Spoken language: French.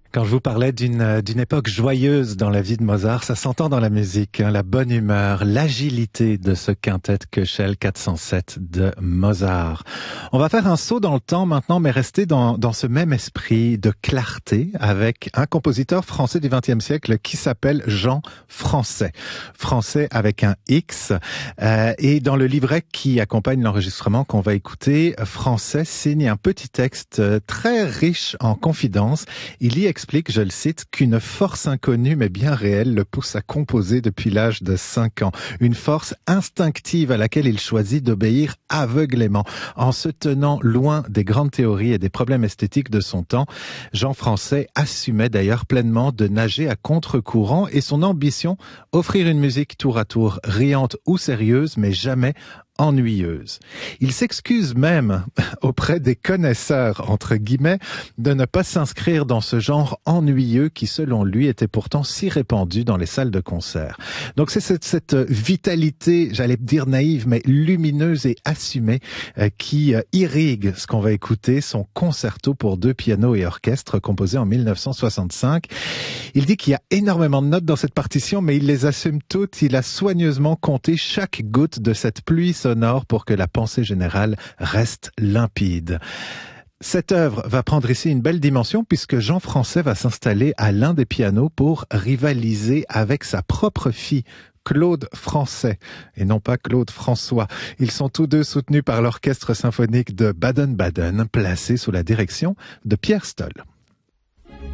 Quand je vous parlais d'une époque joyeuse dans la vie de Mozart, ça s'entend dans la musique, hein, la bonne humeur, l'agilité de ce quintet Köchel 407 de Mozart. On va faire un saut dans le temps maintenant, mais rester dans ce même esprit de clarté avec un compositeur français du XXe siècle qui s'appelle Jean Français. Français avec un X. Et dans le livret qui accompagne l'enregistrement qu'on va écouter, Français signe un petit texte très riche en confidences. Il y explique, je le cite, qu'une force inconnue mais bien réelle le pousse à composer depuis l'âge de 5 ans. Une force instinctive à laquelle il choisit d'obéir aveuglément. En se tenant loin des grandes théories et des problèmes esthétiques de son temps, Jean Français assumait d'ailleurs pleinement de nager à contre-courant et son ambition, offrir une musique tour à tour riante ou sérieuse, mais jamais ennuyeuse. Il s'excuse même auprès des connaisseurs, entre guillemets, de ne pas s'inscrire dans ce genre ennuyeux qui, selon lui, était pourtant si répandu dans les salles de concert. Donc c'est cette vitalité, j'allais dire naïve, mais lumineuse et assumée qui irrigue ce qu'on va écouter, son concerto pour 2 pianos et orchestre composé en 1965. Il dit qu'il y a énormément de notes dans cette partition, mais il les assume toutes. Il a soigneusement compté chaque goutte de cette pluie sonore pour que la pensée générale reste limpide. Cette œuvre va prendre ici une belle dimension puisque Jean Français va s'installer à l'un des pianos pour rivaliser avec sa propre fille, Claude Français, et non pas Claude François. Ils sont tous deux soutenus par l'orchestre symphonique de Baden-Baden, placé sous la direction de Pierre Stoll.